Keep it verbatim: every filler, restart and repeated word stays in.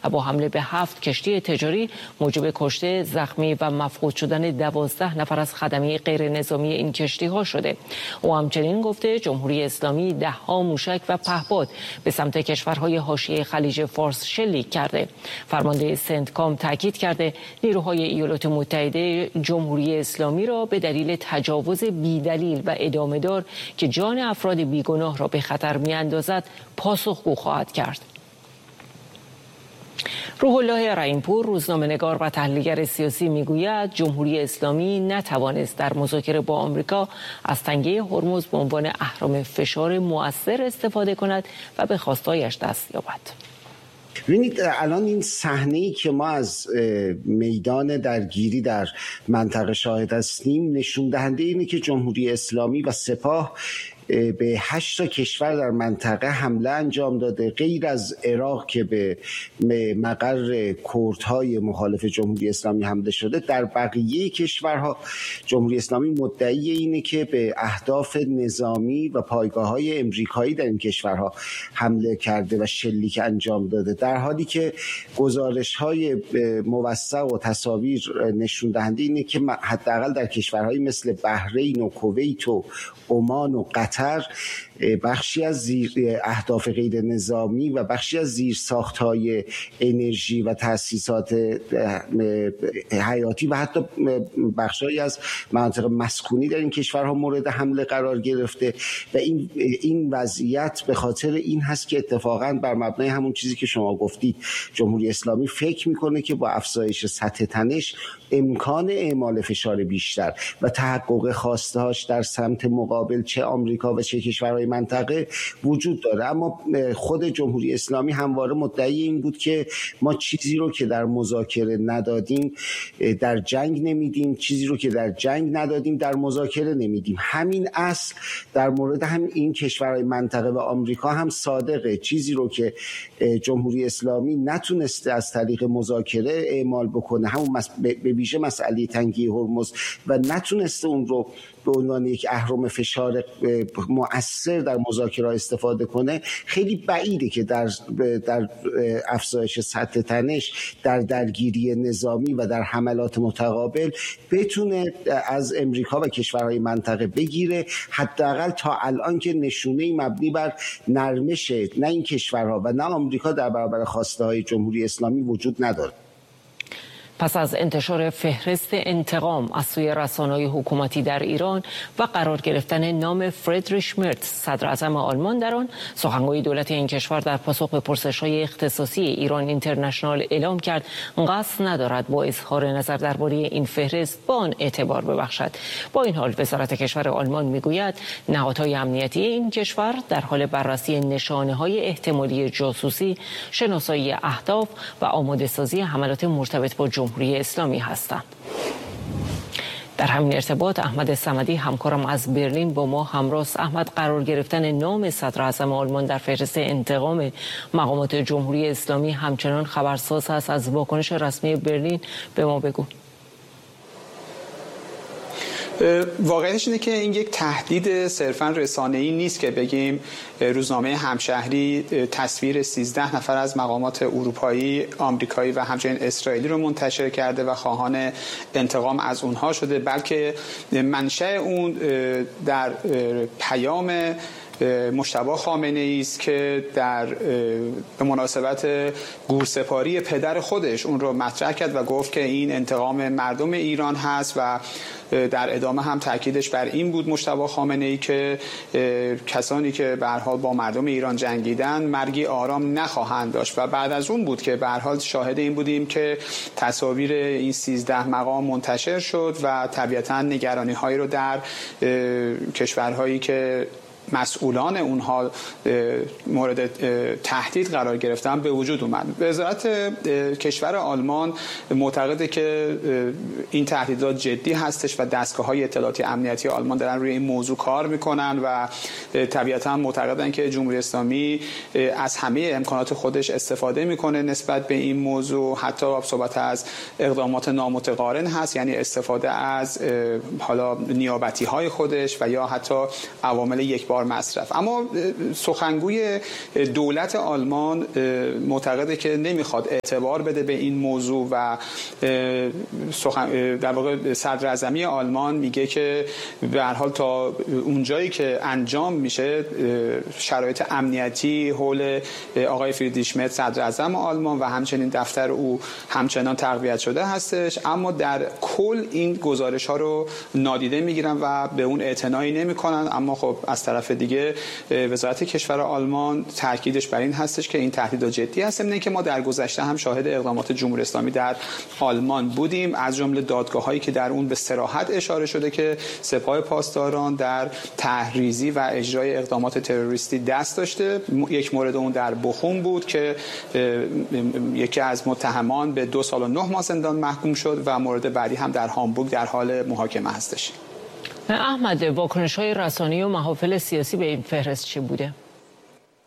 و با حمله به هفت کشتی تجاری موجب کشته، زخمی و مفقود شدن دوازده نفر از خدمه غیر نظامی این کشتی ها شده. او همچنین گفته جمهوری اسلامی ده ها موشک و پهپاد به سمت کشورهای حاشیه خلیج فارس شلیک کرده. فرمانده سنتکام تاکید کرده نیروهای ایالات متحده جمهوری اسلامی را به دلیل تجاوز بی‌دلیل و ادامه‌دار که جان افراد بیگناه را به خطر می‌اندازد پاسخگو خواهد کرد. روح الله رحیم‌پور، روزنامه‌نگار و تحلیلگر سیاسی، میگوید جمهوری اسلامی نتوانست در مذاکره با آمریکا از تنگه هرمز به عنوان اهرم فشار مؤثر استفاده کند و به خواستهایش دست یابد. ببینید الان این صحنه‌ای که ما از میدان درگیری در منطقه شاهد هستیم نشون دهنده اینه که جمهوری اسلامی و سپاه به هشت تا کشور در منطقه حمله انجام داده، غیر از عراق که به مقر کردهای مخالف جمهوری اسلامی حمله شده. در بقیه کشورها جمهوری اسلامی مدعی اینه که به اهداف نظامی و پایگاه‌های امریکایی در این کشورها حمله کرده و شلیک انجام داده، در حالی که گزارش‌های موثق و تصاویر نشون دهنده اینه که حداقل در کشورهایی مثل بحرین و کویت و عمان و قطر بخشی از زیر اهداف غیر نظامی و بخشی از زیرساخت‌های انرژی و تأسیسات حیاتی و حتی بخشی از مناطق مسکونی در این کشورها مورد حمله قرار گرفته و این این وضعیت به خاطر این هست که اتفاقاً بر مبنای همون چیزی که شما گفتید جمهوری اسلامی فکر میکنه که با افزایش سطح تنش امکان اعمال فشار بیشتر و تحقق خواسته‌هاش در سمت مقابل چه آمریکا و چه کشورهای منطقه وجود داره. اما خود جمهوری اسلامی همواره مدعی این بود که ما چیزی رو که در مذاکره ندادیم در جنگ نمیدیم، چیزی رو که در جنگ ندادیم در مذاکره نمیدیم. همین اصل در مورد هم این کشورهای منطقه و آمریکا هم صادقه. چیزی رو که جمهوری اسلامی نتونسته از طریق مذاکره اعمال بکنه، همون مس... به ویژه مسئله تنگی هرمز، و نتونسته اون رو به عنوان یک اهرم فشار مؤثر در مذاکره استفاده کنه، خیلی بعیده که در در افزایش سطح تنش، در درگیری نظامی و در حملات متقابل بتونه از امریکا و کشورهای منطقه بگیره. حداقل تا الان که نشونه مبنی بر نرمش نه این کشورها و نه آمریکا در برابر خواسته های جمهوری اسلامی وجود نداره. پس از انتشار فهرست انتقام از سوی رسانه‌های حکومتی در ایران و قرار گرفتن نام فریدریش مرتز صدر اعظم آلمان در آن، سخنگوی دولت این کشور در پاسخ به پرسش‌های اختصاصی ایران اینترنشنال اعلام کرد قصد ندارد با اظهار نظر درباره این فهرست با آن اعتبار ببخشد. با این حال وزارت کشور آلمان میگوید نهادهای امنیتی این کشور در حال بررسی نشانه‌های احتمالی جاسوسی، شناسایی اهداف و آماده‌سازی حملات مرتبط با جمهوری اسلامی هستند. در همین ارتباط احمد صمدی همکارم از برلین با ما همراه. احمد، قرار گرفتن نام صدر اعظم آلمان در فهرست انتقام مقامات جمهوری اسلامی همچنان خبرساز است. از واکنش رسمی برلین به ما بگو. واقعیتش اینه که این یک تهدید صرفاً رسانه‌ای نیست که بگیم روزنامه همشهری تصویر سیزده نفر از مقامات اروپایی، آمریکایی و همچنین اسرائیلی رو منتشر کرده و خواهان انتقام از اونها شده، بلکه منشأ اون در پیام مجتبی خامنه‌ای است که در به مناسبت گورسپاری پدر خودش اون رو مطرح کرد و گفت که این انتقام مردم ایران هست و در ادامه هم تاکیدش بر این بود مجتبی خامنه‌ای که کسانی که به هر حال با مردم ایران جنگیدن مرگی آرام نخواهند داشت و بعد از اون بود که به هر حال شاهد این بودیم که تصاویر این سیزده مقام منتشر شد و طبیعتاً نگرانی‌هایی رو در کشورهایی که مسئولان اونها مورد تهدید قرار گرفتن به وجود اومد. وزارت کشور آلمان معتقده که این تهدیدات جدی هستش و دستگاه‌های اطلاعاتی امنیتی آلمان دارن روی این موضوع کار میکنن و طبیعتاً معتقدن که جمهوری اسلامی از همه امکانات خودش استفاده میکنه نسبت به این موضوع. حتی صحبت از اقدامات نامتقارن هست، یعنی استفاده از حالا نیابتی‌های خودش و یا حتی عوامل یک بار مصرف. اما سخنگوی دولت آلمان معتقده که نمیخواد اعتبار بده به این موضوع و سخن در واقع صدر اعظمی آلمان میگه که به هر حال تا اونجایی که انجام میشه شرایط امنیتی حول آقای فریدریش مرتز صدر اعظم آلمان و همچنین دفتر او همچنان تقویت شده هستش، اما در کل این گزارش ها رو نادیده میگیرن و به اون اعتنایی نمیکنن. اما خب از طرف دیگه وزارت کشور آلمان تاکیدش بر این هستش که این تهدید جدی هست. اینه که ما در گذشته هم شاهد اقدامات جمهوری اسلامی در آلمان بودیم، از جمله دادگاه‌هایی که در اون به صراحت اشاره شده که سپاه پاسداران در تحریزی و اجرای اقدامات تروریستی دست داشته. یک مورد اون در بخوم بود که یکی از متهمان به دو سال و نه ماه زندان محکوم شد و مورد بعدی هم در هامبورگ در حال محاکمه هستش. احمد، واکنش‌های رسانه‌ای و محافل سیاسی به این فهرست چی بوده؟